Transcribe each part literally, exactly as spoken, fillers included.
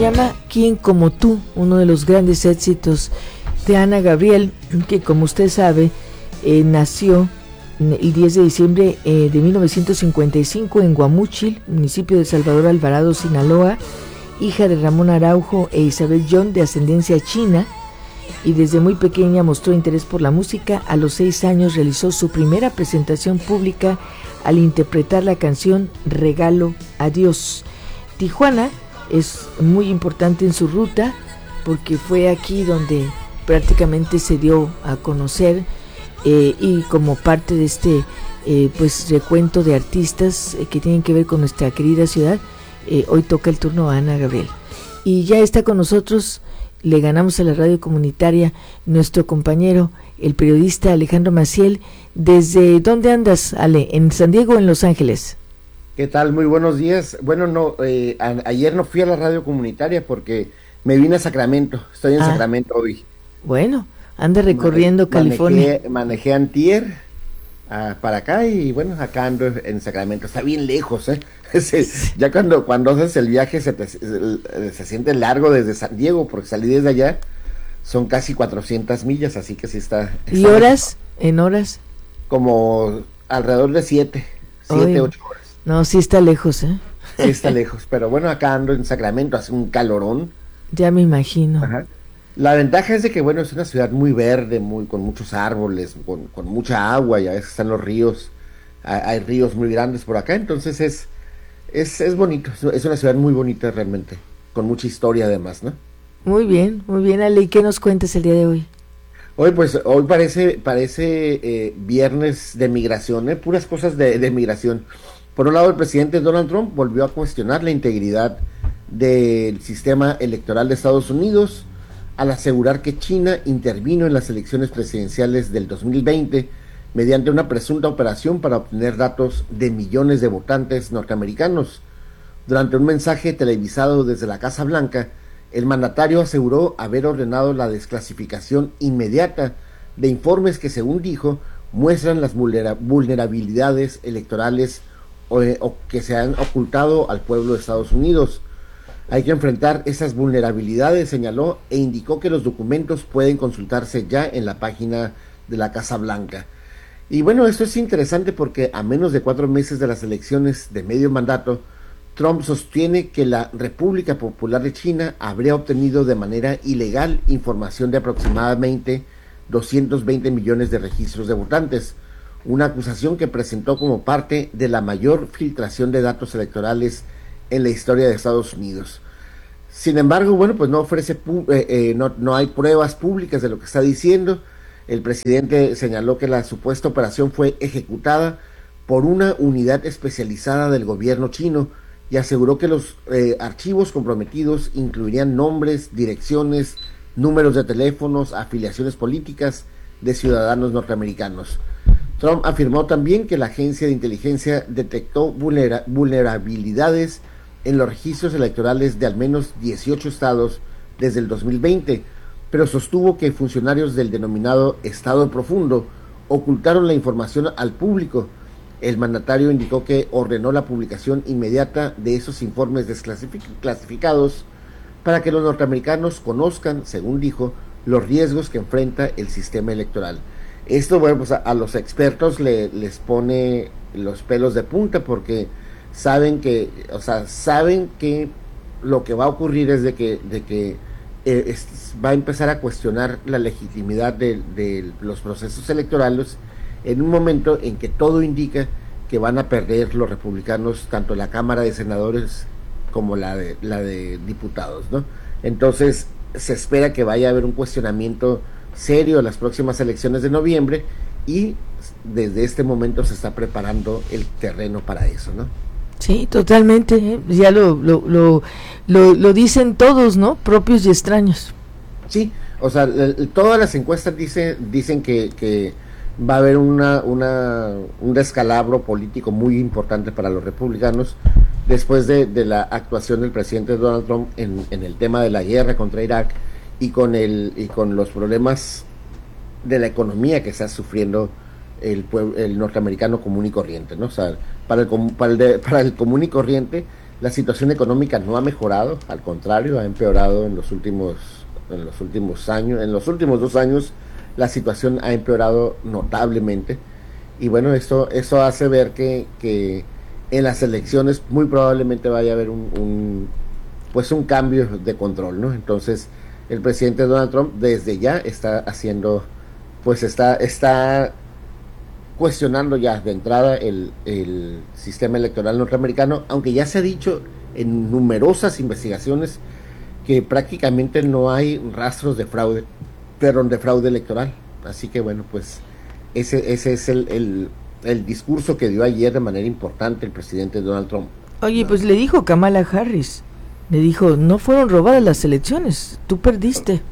Se llama ¿Quién como tú?, uno de los grandes éxitos de Ana Gabriel, que como usted sabe, eh, nació el diez de diciembre eh, de mil novecientos cincuenta y cinco en Guamúchil, municipio de Salvador Alvarado, Sinaloa, hija de Ramón Araujo e Isabel John, de ascendencia china, y desde muy pequeña mostró interés por la música. A los seis años realizó su primera presentación pública al interpretar la canción Regalo a Dios. Tijuana es muy importante en su ruta porque fue aquí donde prácticamente se dio a conocer, eh, y como parte de este eh, pues recuento de artistas eh, que tienen que ver con nuestra querida ciudad, eh, hoy toca el turno a Ana Gabriel. Y ya está con nosotros, le ganamos a la radio comunitaria, nuestro compañero, el periodista Alejandro Maciel. ¿Desde dónde andas, Ale? ¿En San Diego o en Los Ángeles? ¿Qué tal? Muy buenos días. Bueno, no, eh, a, ayer no fui a la radio comunitaria porque me vine a Sacramento. Estoy en ah, Sacramento hoy. Bueno, anda recorriendo Mane California. Manejé, manejé antier uh, para acá y bueno, acá ando en Sacramento. Está bien lejos, ¿eh? Se, ya cuando, cuando haces el viaje se, te, se, se siente largo desde San Diego, porque salí desde allá, son casi cuatrocientas millas, así que sí está... está ¿Y horas? Lejos. ¿En horas? Como alrededor de siete, siete, ocho horas. No, sí está lejos, ¿eh? Sí está lejos, pero bueno, acá ando en Sacramento, hace un calorón. Ya me imagino. Ajá. La ventaja es de que, bueno, es una ciudad muy verde, muy con muchos árboles, con, con mucha agua, y a veces están los ríos, hay, hay ríos muy grandes por acá, entonces es, es, es bonito, es una ciudad muy bonita realmente, con mucha historia además, ¿no? Muy bien, muy bien, Ale, ¿y qué nos cuentas el día de hoy? Hoy, pues, hoy parece, parece eh, viernes de migración, ¿eh? Puras cosas de, de migración. Por un lado, el presidente Donald Trump volvió a cuestionar la integridad del sistema electoral de Estados Unidos al asegurar que China intervino en las elecciones presidenciales del dos mil veinte mediante una presunta operación para obtener datos de millones de votantes norteamericanos. Durante un mensaje televisado desde la Casa Blanca, el mandatario aseguró haber ordenado la desclasificación inmediata de informes que, según dijo, muestran las vulnera- vulnerabilidades electorales o, eh, o que se han ocultado al pueblo de Estados Unidos. Hay que enfrentar esas vulnerabilidades, señaló, e indicó que los documentos pueden consultarse ya en la página de la Casa Blanca. Y bueno, esto es interesante porque a menos de cuatro meses de las elecciones de medio mandato, Trump sostiene que la República Popular de China habría obtenido de manera ilegal información de aproximadamente doscientos veinte millones de registros de votantes, una acusación que presentó como parte de la mayor filtración de datos electorales en la historia de Estados Unidos. Sin embargo, bueno, pues no ofrece, eh, eh, no, no hay pruebas públicas de lo que está diciendo. El presidente señaló que la supuesta operación fue ejecutada por una unidad especializada del gobierno chino y aseguró que los eh, archivos comprometidos incluirían nombres, direcciones, números de teléfonos, afiliaciones políticas de ciudadanos norteamericanos. Trump afirmó también que la agencia de inteligencia detectó vulnera- vulnerabilidades en los registros electorales de al menos dieciocho estados desde el dos mil veinte, pero sostuvo que funcionarios del denominado Estado Profundo ocultaron la información al público. El mandatario indicó que ordenó la publicación inmediata de esos informes desclasificados para que los norteamericanos conozcan, según dijo, los riesgos que enfrenta el sistema electoral. Esto, bueno, pues a, a los expertos le, les pone los pelos de punta porque saben que, o sea, saben que lo que va a ocurrir es de que, de que eh, es, va a empezar a cuestionar la legitimidad de, de los procesos electorales en un momento en que todo indica que van a perder los republicanos tanto la Cámara de Senadores como la de, la de diputados, ¿no? Entonces se espera que vaya a haber un cuestionamiento serio en las próximas elecciones de noviembre y desde este momento se está preparando el terreno para eso, ¿no? Sí, totalmente, ¿eh? Ya lo, lo, lo, lo, lo dicen todos, ¿no? Propios y extraños. Sí, o sea, el, todas las encuestas dice, dicen que, que va a haber una, una, un descalabro político muy importante para los republicanos después de, de la actuación del presidente Donald Trump en, en el tema de la guerra contra Irak y con el y con los problemas de la economía que está sufriendo el pueblo, el norteamericano común y corriente, ¿no? O sea, para el para el, de, para el común y corriente La situación económica no ha mejorado, al contrario, ha empeorado en los últimos, en los últimos años. En los últimos dos años la situación ha empeorado notablemente. Y bueno, esto, eso hace ver que, que en las elecciones muy probablemente vaya a haber un, un, pues un cambio de control, ¿no? Entonces, el presidente Donald Trump desde ya está haciendo, pues está, está cuestionando ya de entrada el, el sistema electoral norteamericano, aunque ya se ha dicho en numerosas investigaciones que prácticamente no hay rastros de fraude, perdón, de fraude electoral. Así que bueno, pues ese, ese es el, el, el discurso que dio ayer de manera importante el presidente Donald Trump. Oye, pues le dijo Kamala Harris, le dijo, no fueron robadas las elecciones, tú perdiste.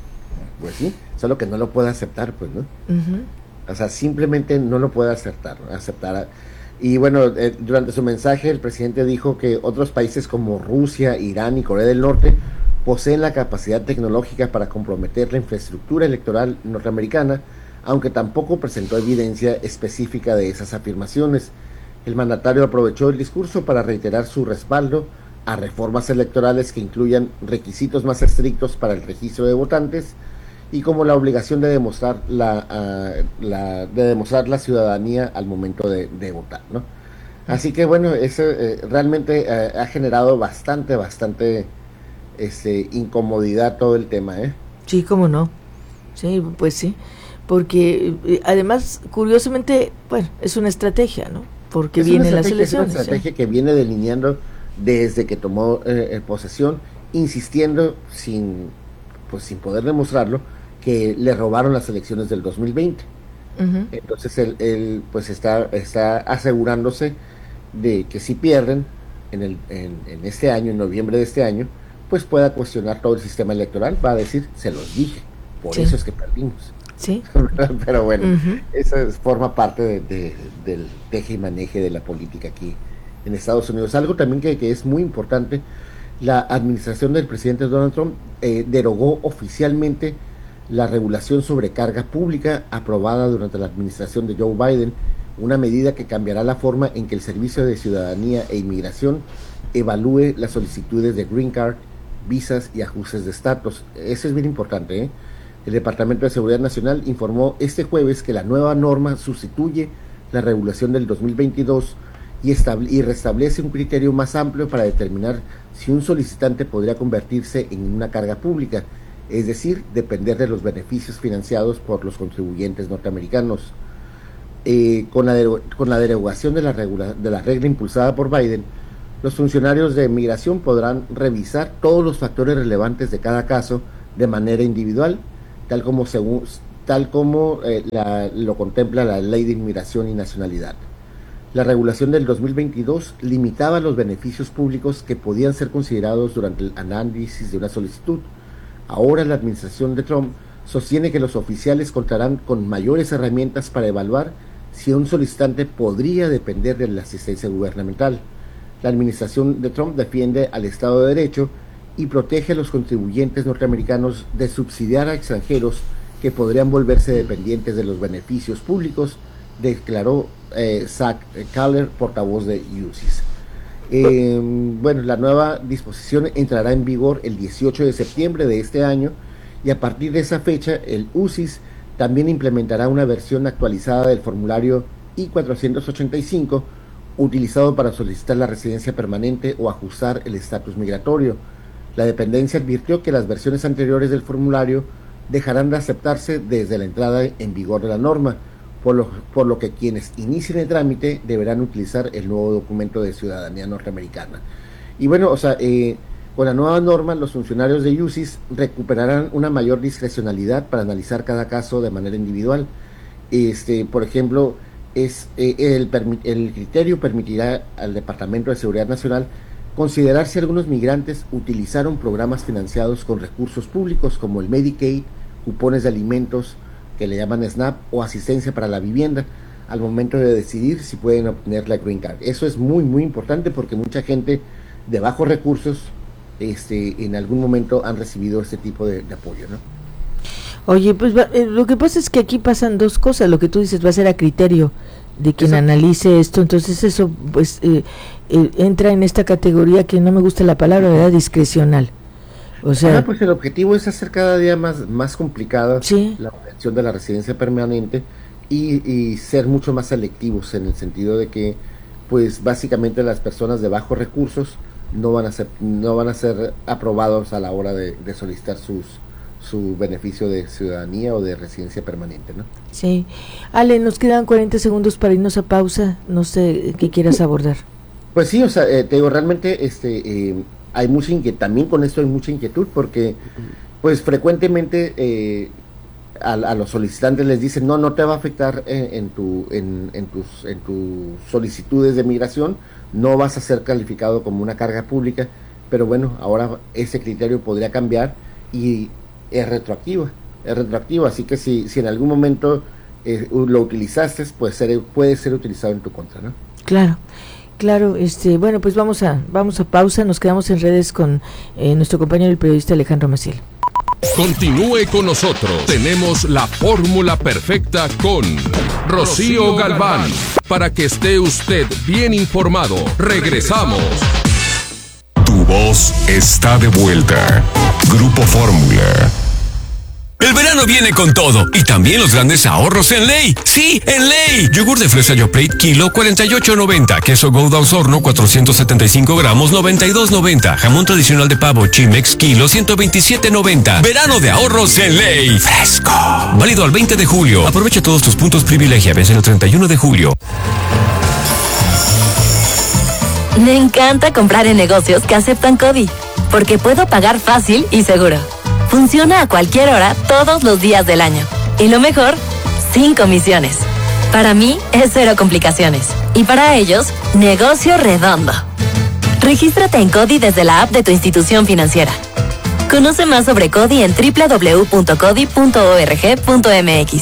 Pues sí, solo que no lo puede aceptar, pues, ¿no? Uh-huh. O sea, simplemente no lo puede aceptar, aceptar. Y bueno, eh, durante su mensaje el presidente dijo que otros países como Rusia, Irán y Corea del Norte poseen la capacidad tecnológica para comprometer la infraestructura electoral norteamericana, aunque tampoco presentó evidencia específica de esas afirmaciones. El mandatario aprovechó el discurso para reiterar su respaldo a reformas electorales que incluyan requisitos más estrictos para el registro de votantes y como la obligación de demostrar la, uh, la de demostrar la ciudadanía al momento de, de votar, ¿no? Así que bueno, eso eh, realmente eh, ha generado bastante, bastante este, incomodidad todo el tema, ¿eh? Sí, cómo no. Sí, pues sí, porque eh, además, curiosamente, bueno, es una estrategia, ¿no? Porque vienen las elecciones. Es una estrategia ¿sí? que viene delineando desde que tomó eh, posesión, insistiendo sin, pues sin poder demostrarlo, que le robaron las elecciones del dos mil veinte. Uh-huh. Entonces él, él pues está, está asegurándose de que si pierden en, el, en, en este año, en noviembre de este año, pues pueda cuestionar todo el sistema electoral, va a decir, se los dije, por sí. eso es que perdimos. Sí. Pero bueno, uh-huh. eso forma parte de, de, del teje y maneje de la política aquí en Estados Unidos. Algo también que, que es muy importante, la administración del presidente Donald Trump eh, derogó oficialmente la regulación sobre carga pública aprobada durante la administración de Joe Biden, una medida que cambiará la forma en que el Servicio de Ciudadanía e Inmigración evalúe las solicitudes de Green Card, visas y ajustes de estatus. Eso es bien importante, ¿eh? El Departamento de Seguridad Nacional informó este jueves que la nueva norma sustituye la regulación del dos mil veintidós y, estable, y restablece un criterio más amplio para determinar si un solicitante podría convertirse en una carga pública, es decir, depender de los beneficios financiados por los contribuyentes norteamericanos. Eh, con, la de, con la derogación de la, regula, de la regla impulsada por Biden, los funcionarios de migración podrán revisar todos los factores relevantes de cada caso de manera individual, tal como, según, tal como eh, la, lo contempla la Ley de Inmigración y Nacionalidad. La regulación del dos mil veintidós limitaba los beneficios públicos que podían ser considerados durante el análisis de una solicitud. Ahora la administración de Trump sostiene que los oficiales contarán con mayores herramientas para evaluar si un solicitante podría depender de la asistencia gubernamental. La administración de Trump defiende al Estado de Derecho y protege a los contribuyentes norteamericanos de subsidiar a extranjeros que podrían volverse dependientes de los beneficios públicos, declaró eh, Zach Kaller, portavoz de U C I S. Eh, bueno, la nueva disposición entrará en vigor el dieciocho de septiembre de este año y a partir de esa fecha el U C I S también implementará una versión actualizada del formulario I cuatrocientos ochenta y cinco utilizado para solicitar la residencia permanente o ajustar el estatus migratorio. La dependencia advirtió que las versiones anteriores del formulario dejarán de aceptarse desde la entrada en vigor de la norma, por lo, por lo que quienes inicien el trámite deberán utilizar el nuevo documento de ciudadanía norteamericana. Y bueno, o sea, eh, con la nueva norma, los funcionarios de U C I S recuperarán una mayor discrecionalidad para analizar cada caso de manera individual. Este, por ejemplo, es eh, el, el criterio permitirá al Departamento de Seguridad Nacional considerar si algunos migrantes utilizaron programas financiados con recursos públicos como el Medicaid, cupones de alimentos, que le llaman SNAP, o asistencia para la vivienda, al momento de decidir si pueden obtener la Green Card. Eso es muy, muy importante porque mucha gente de bajos recursos este, en algún momento han recibido este tipo de, de apoyo, ¿no? Oye, pues eh, lo que pasa es que aquí pasan dos cosas. Lo que tú dices va a ser a criterio de quien Exacto. analice esto. Entonces eso pues eh, eh, entra en esta categoría que no me gusta la palabra, ¿verdad? Discrecional. O sea, ah, pues el objetivo es hacer cada día más, más complicada sí. la obtención de la residencia permanente y, y ser mucho más selectivos en el sentido de que, pues básicamente las personas de bajos recursos no van a ser, no van a ser aprobados a la hora de, de solicitar sus su beneficio de ciudadanía o de residencia permanente, ¿no? Sí. Ale, nos quedan cuarenta segundos para irnos a pausa. No sé qué quieras abordar. Pues sí, o sea, eh, te digo, realmente este eh, hay mucha inquietud, también con esto hay mucha inquietud porque pues frecuentemente eh, a, a los solicitantes les dicen no, no te va a afectar en, en, tu, en, en, tus, en tus solicitudes de migración, no vas a ser calificado como una carga pública, pero bueno, ahora ese criterio podría cambiar y es retroactiva, es retroactiva, así que si, si en algún momento eh, lo utilizaste, pues ser, puede ser utilizado en tu contra, ¿no? Claro. Claro, este, bueno, pues vamos a vamos a pausa, nos quedamos en redes con eh, nuestro compañero el periodista Alejandro Maciel. Continúe con nosotros, tenemos la fórmula perfecta con Rocío Galván, para que esté usted bien informado. Regresamos. Tu voz está de vuelta. Grupo Fórmula. El verano viene con todo y también los grandes ahorros en Ley. Sí, en Ley. Yogur de fresa Yoplait, kilo cuarenta y ocho noventa. Queso Gouda Osorno, cuatrocientos setenta y cinco gramos, noventa y dos noventa. Jamón tradicional de pavo Chimex, kilo ciento veintisiete noventa. Verano de ahorros en Ley. Fresco. Válido al veinte de julio. Aprovecha todos tus puntos privilegia. Vence el treinta y uno de julio. Me encanta comprar en negocios que aceptan CODI, porque puedo pagar fácil y seguro. Funciona a cualquier hora, todos los días del año. Y lo mejor, sin comisiones. Para mí, es cero complicaciones. Y para ellos, negocio redondo. Regístrate en CODI desde la app de tu institución financiera. Conoce más sobre CODI en doble u doble u doble u punto codi punto org punto m x.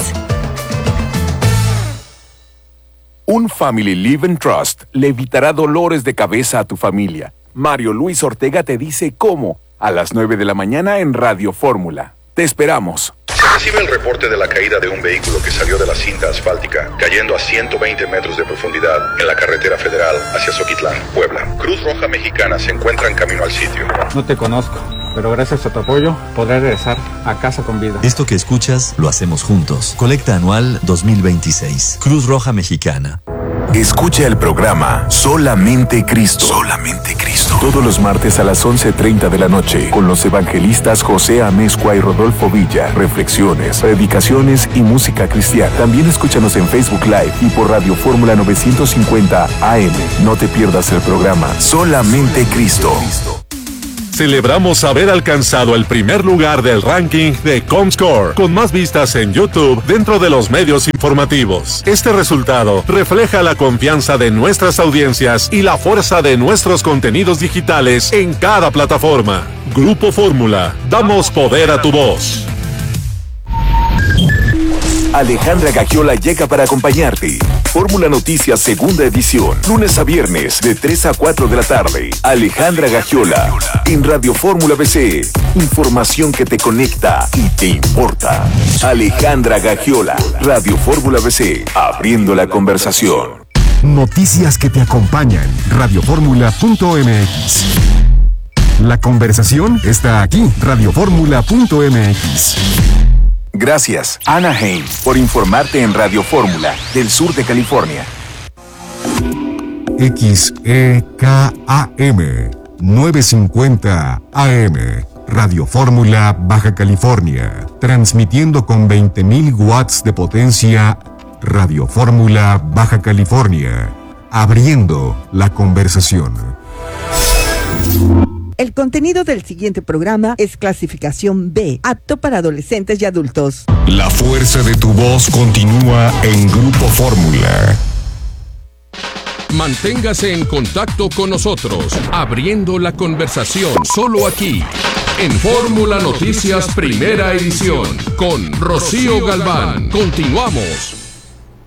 Un Family Live and Trust le evitará dolores de cabeza a tu familia. Mario Luis Ortega te dice cómo. A las nueve de la mañana en Radio Fórmula. Te esperamos. Se recibe el reporte de la caída de un vehículo que salió de la cinta asfáltica, cayendo a ciento veinte metros de profundidad en la carretera federal hacia Zoquitlán, Puebla. Cruz Roja Mexicana se encuentra en camino al sitio. No te conozco, pero gracias a tu apoyo podré regresar a casa con vida. Esto que escuchas lo hacemos juntos. Colecta anual dos mil veintiséis. Cruz Roja Mexicana. Escucha el programa Solamente Cristo. Solamente Cristo. Todos los martes a las once treinta de la noche con los evangelistas José Amezcua y Rodolfo Villa. Reflexiones, predicaciones y música cristiana. También escúchanos en Facebook Live y por Radio Fórmula novecientos cincuenta A M. No te pierdas el programa Solamente Cristo. Celebramos haber alcanzado el primer lugar del ranking de Comscore, con más vistas en YouTube dentro de los medios informativos. Este resultado refleja la confianza de nuestras audiencias y la fuerza de nuestros contenidos digitales en cada plataforma. Grupo Fórmula, damos poder a tu voz. Alejandra Gagiola llega para acompañarte. Fórmula Noticias segunda edición, lunes a viernes de tres a cuatro de la tarde. Alejandra Gagiola en Radio Fórmula B C. Información que te conecta y te importa. Alejandra Gagiola, Radio Fórmula B C, abriendo la conversación. Noticias que te acompañan. radio fórmula punto m x. La conversación está aquí. radio fórmula punto m x. Gracias, Anaheim, por informarte en Radio Fórmula del sur de California. X E K A M novecientos cincuenta A M, Radio Fórmula Baja California, transmitiendo con veinte mil watts de potencia. Radio Fórmula Baja California, abriendo la conversación. El contenido del siguiente programa es clasificación B, apto para adolescentes y adultos. La fuerza de tu voz continúa en Grupo Fórmula. Manténgase en contacto con nosotros, abriendo la conversación solo aquí, en Fórmula Noticias Primera Edición, con Rocío Galván. Continuamos.